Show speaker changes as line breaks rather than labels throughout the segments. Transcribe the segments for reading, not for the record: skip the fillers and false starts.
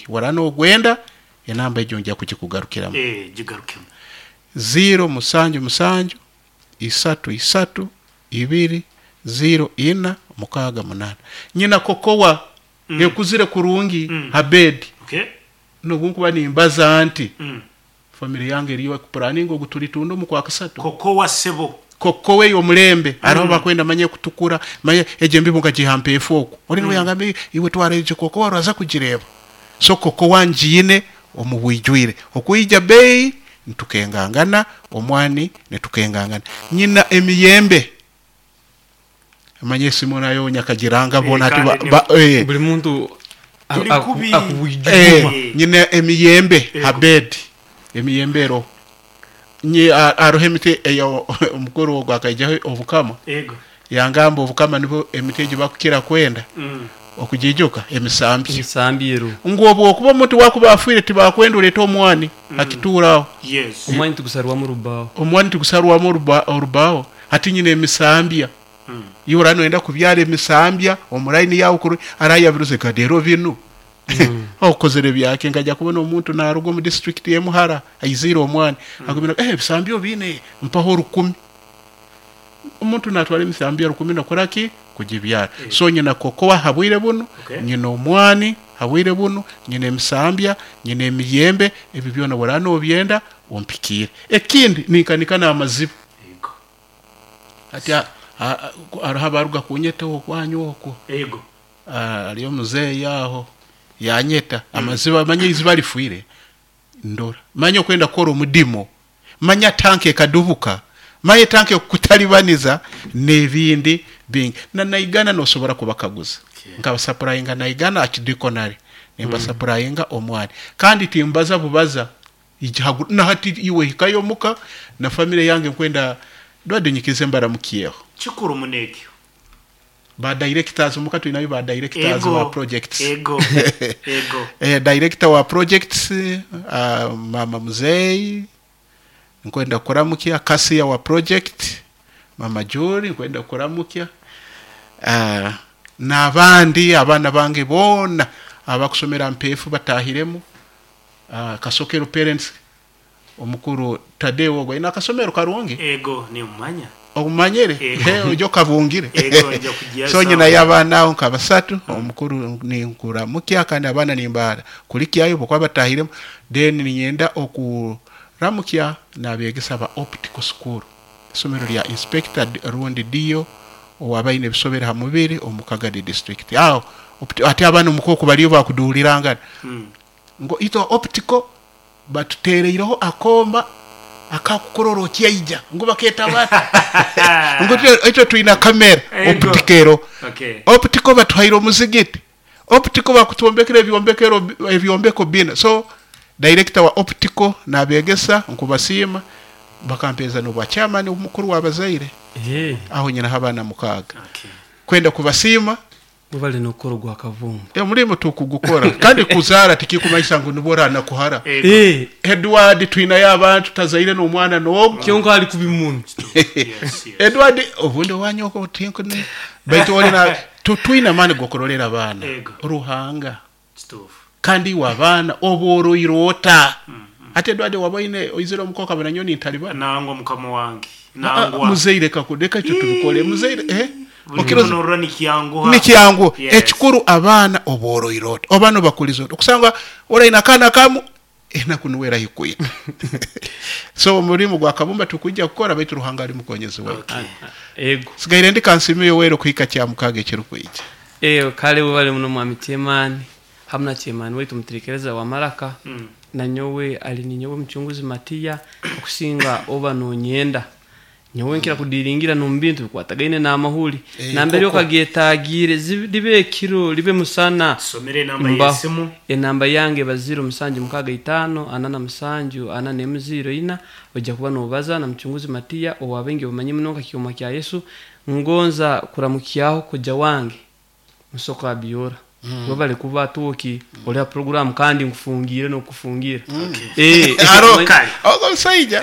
warano gwenda enamba ejo njya kukikugarukiramu
jigarukemu
0 3 2 0 4 8 nyina kokowa ekuzire kurungi habedi nobunku bani mbaza anti family yange iriwa kuplanning ogutulitundo mu kwa kasatu
kokowa sebo
kokowe yo mulembe araho bakwenda manye kutukura manye ejembi bunga jihampe efoko olino yangambe iwe twareje kokowa raza kujireba so kokowa njine omubwijwire okuyija bei ntukengangana omwani netukengangana nyina emiyembe amanye simona yo nyakagiranga bona ati
buli muntu
akubwijuma
nyina emiyembe habed emiyembero nyi arohemite eyo omukuru gwakaje obukama yangamba obukama nibo emiteji bakukira kwenda okujijuka
emisambiro
ngobo okuba mutu wakuba afuire tibakwenda uleta omwani akituraho
omwani tukusarwa mu rubao
omwani tukusarwa mu rubao ati nyine emisambia yorano enda kubyara emisambia omuraini yawo kuri araya biruze kadero binu okozere byake ngajya kubona omuntu narugo mu district ye Muhara ayizira omwani akubina ebisambio bine mpaho 10 umuntu natwale emisambia 10 nakoraki kujibyara so nyina kokowa habwire buno nyina omwani habwire buno nyina emisambia nyina emiyembe ebibyona borano obyenda ompikire ekindi nikanikana amazibu ati arahabaruga kunyeta okwanyu oko aliyo muzee yaho yanyeta amaziba manye izibali fuire ndora manye kwenda koro mudimo manya tanke kadubuka maye tanke kutalibaniza nebindi bing na naigana no sobora kubakaguza ngaba supplyinga naigana akidikonari nemba supplyinga omwani kandi timbaza bubaza ijagu na hati iwe hikayo muka na family yange kwenda dwade nyikize mbara mukiyeho
chikuru munekyo
ba directors mukatu inayo ba directors wa projects
ego
director wa projects mama muzei nkwenda kuramukia kasi ya wa project mama Jori nkwenda kuramukia nabandi abana bange bona abakusomera mpefu batahiremu kasokero parents omukuru Tadeo gwe na kasomero karonge
ego ni umanya
omanyere ojo kavungire
ego njo kugiasa
so nyina yabana onka basatu omukuru ni nkura mukia kandi abana nimbara kulikiyayo bokwa batahiremu then ninyenda okuramukia nabegesa ba optical school somero lya inspected Rundi Dio owabaine bisobera hamubere omukagade district ati abana mukoko baliyo bakuduliranga ngo ito optical batutereiraho akomba akakukororo kiyija ngo baketa bata ngo ito tuina kamera optikero optical batuhairo muzigiti optical bakutombekere ebyombeko bina so director wa optical nabegesa nkubasima bakampeza no bachamani umukuru wabazaire aho nyina habana mukaga kwenda kubasima
bubale no korogwa kavumba
mulimo tukugukora kandi kuzara tikikumaisha ngo nubora na kuhara Edward twina yabantu tazaire no mwana no
kyongo ali kubimuntu
Edward obundi wanyoko tinko ne baito wona twina mane gokorolera abana ruhanga kandi wabana oboro irota ate Edward wabaine oizero mukoka bananyoni Taliban
nango mukamo wange nango
muzeire kakudeka cyo tubikole muzeire
okiro
nikiyango ekikuru abana oboro irota obano bakulizo okusanga ora inakana kamu enakunuwera yikwita so murimo gwa kabumba tukujja gukora baitu ruhangari mukonyeze we
ego
sigaire ndi kansimiyo wero kuika kya mukage kirukwije
kale bubale muno mwami Temani hamna Temani wetu mtirikereza wa Maraka na nyowe alininyowe mchunguzi Matia okusinga oba no nyenda nyowe nkira kudiringira no mbintu kwatagaine na amahuli na mbere yokagetagire libe kiro libe musana
somere namba yesimu
enamba yange baziro musanju mukaga 5 anana musanju anane muziro ina oja kuba no baza na mchunguzi Matia owabenge bamanye mnoka kiyoma kya Yesu ngonza kuramukiyaho koja wange musoko abiora wabale kuba tuoki ole program kandi ngufungire no kufungira
arokai
saija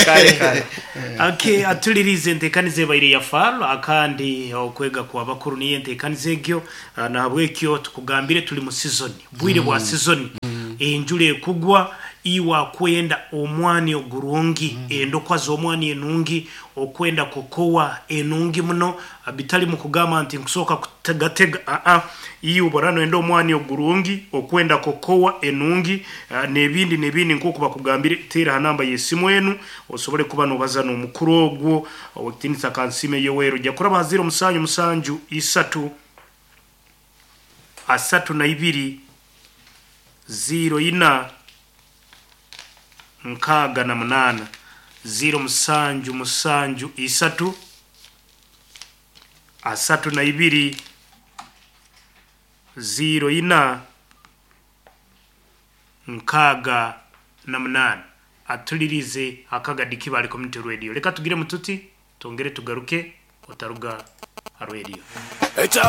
kale atulirize ntekanize bayire ya falo akandi okwega kwa bakuru niye ntekanize gyo na bwekyo tukugambire tuli mu season bwire bwa season enjule kugwa iwa kwenda omwani ogurungi endokwa z'omwani enungi okwenda kokowa enungi muno abitali mu kugamba nti nkusoka kutegatega iyo borano endo omwani ogurungi okwenda kokowa enungi nebindi nko kuba kugambire tera namba yesimu enu osobole kuba nobaza no mukuru ogwo okitinisa kansime yowero ja kuraba 0 musanju musanju isatu asatu na ibiri 0 ina nkaga na munana 0 musanju musanju isatu asatu na ibiri 0 ina nkaga na munana atulirize akaga dikibali community radio leka tugire mututi tongere tugaruke otaruga radio